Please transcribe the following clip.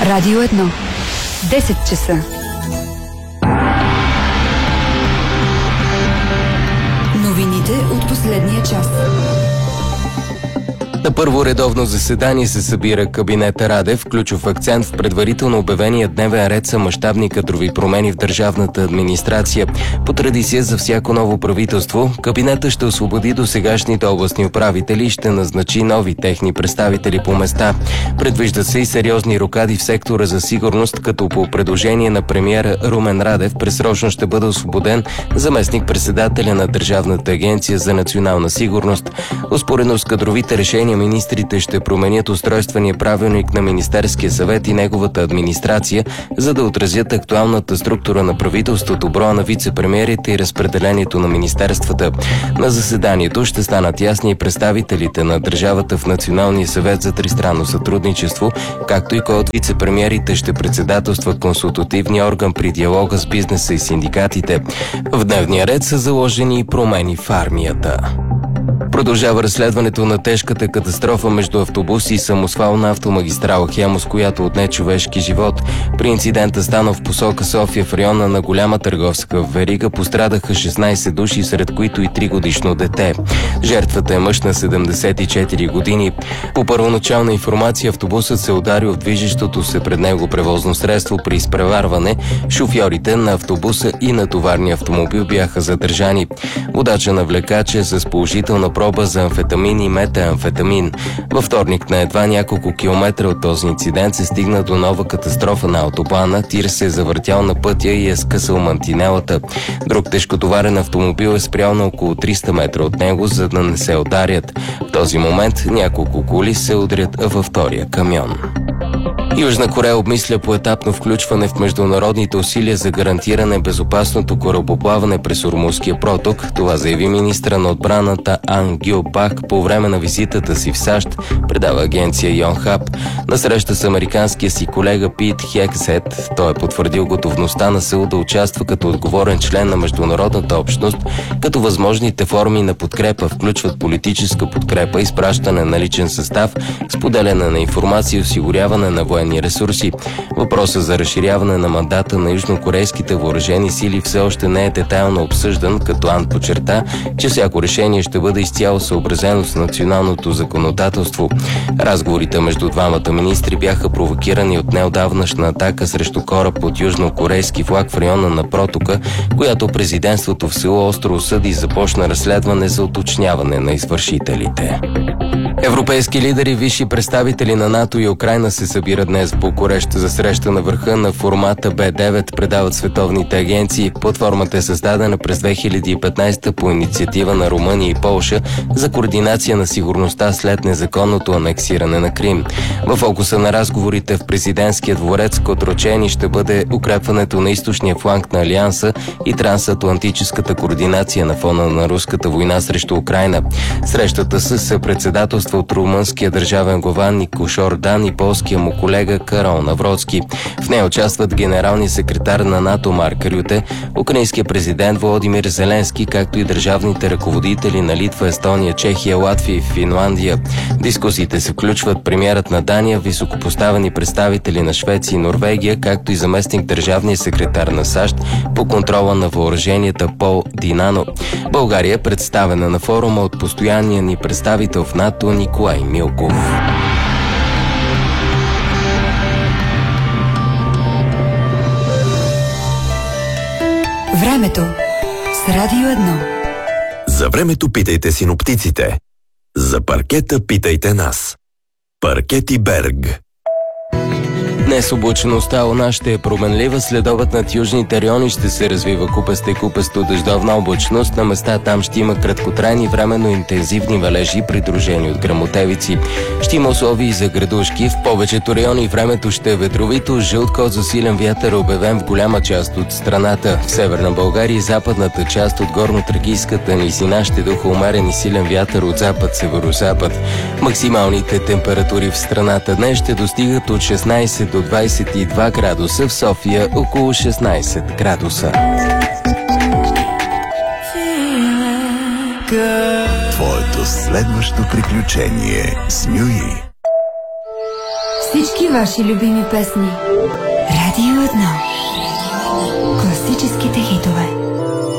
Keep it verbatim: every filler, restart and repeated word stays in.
Радио едно. десет часа. Новините от последния час. На първо редовно заседание се събира кабинета Радев. Ключов акцент в предварително обявения дневен ред са мащабни кадрови промени в държавната администрация. По традиция за всяко ново правителство, кабинета ще освободи досегашните областни управители и ще назначи нови техни представители по места. Предвиждат се и сериозни рокади в сектора за сигурност, като по предложение на премиера Румен Радев предсрочно ще бъде освободен заместник-председателя на Държавната агенция за национална сигурност. Успоредно с кадровите решения, министрите ще променят устройствения правилник на Министерския съвет и неговата администрация, за да отразят актуалната структура на правителството, броя на вице-премиерите и разпределението на министерствата. На заседанието ще станат ясни и представителите на държавата в Националния съвет за тристранно сътрудничество, както и кой от вице-премиерите ще председателства консултативния орган при диалога с бизнеса и синдикатите. В дневния ред са заложени и промени в армията. Продължава разследването на тежката катастрофа между автобус и самосвал на автомагистрала Хемус, която отне човешки живот. При инцидента, станал в посока София в района на голяма търговска верига, пострадаха шестнайсет души, сред които и тригодишно дете. Жертвата е мъж на седемдесет и четири години. По първоначална информация, автобусът се ударил в движещото се пред него превозно средство при изпреварване. Шофьорите на автобуса и на товарния автомобил бяха задържани. Водача на влекача с положителна проба за амфетамин и метаамфетамин. Във вторник, на едва няколко километра от този инцидент, се стигна до нова катастрофа на автобана. Тир се е завъртял на пътя и е скъсал мантинелата. Друг тежкотоварен автомобил е спрял на около триста метра от него, за да не се ударят. В този момент няколко коли се удрят във втория камион. Южна Корея обмисля поетапно включване в международните усилия за гарантиране безопасното корабоплаване през Ормузския проток. Това заяви министра на отбраната Ан Гю Пак по време на визитата си в САЩ, предава агенция Йонхап. На среща с американския си колега Пит Хексет, той е потвърдил готовността на Сеул да участва като отговорен член на международната общност, като възможните форми на подкрепа включват политическа подкрепа, изпращане на личен състав, споделяне на информация и осигуряване на военни ресурси. Въпросът за разширяване на мандата на южнокорейските въоръжени сили все още не е детайлно обсъждан, като Ан подчерта, че всяко решение ще бъде изцяло съобразено с националното законодателство. Разговорите между двамата министри бяха провокирани от неотдавнашна атака срещу кораб от южнокорейски флаг в района на протока, която президентството в Сеул остро осъди и започна разследване за уточняване на извършителите. Европейски лидери, висши представители на НАТО и Украйна се събират днес в Букурещ за среща на върха на формата Б девет, предават световните агенции. Платформата е създадена през две хиляди и петнайсета по инициатива на Румъния и Полша за координация на сигурността след незаконното анексиране на Крим. В фокуса на разговорите в президентския дворец Котрочени ще бъде укрепването на източния фланг на Алианса и трансатлантическата координация на фона на руската война срещу Украйна. Срещата се съпредседателства от румънския държавен глава Никош Ордан и полския му колега Карол Навроцки. В нея участват генералния секретар на НАТО Марк Рюте, украинския президент Володимир Зеленски, както и държавните ръководители на Литва, Естония, Чехия, Латвия и Финландия. Дискусиите се включват премиерът на Дания, високопоставени представители на Швеция и Норвегия, както и заместник държавния секретар на САЩ по контрола на въоръженията Пол Динано. България е представена на форума от постоянния ни представител в НАТО Николай Милков. Времето с Радио едно. За времето питайте синоптиците. За паркета питайте нас. Паркети Берг. Днес облачността у нас ще е променлива, следобед над южните райони ще се развива купеста и купесто дъждовна облачност. На места там ще има краткотрайни временно интензивни валежи, придружени от гръмотевици. Ще има условия и за градушки. В повечето райони времето ще е ветровито, жълт код за силен вятър е обявен в голяма част от страната. В Северна България и западната част от горно-тракийската низина ще духа умерен и силен вятър от запад-северозапад. Максималните температури в страната днес ще достигат от шестнайсет до двайсет и два градуса, в София около шестнайсет градуса. Твоето следващо приключение с Нюи. Всички ваши любими песни. Радио едно. Класическите хитове.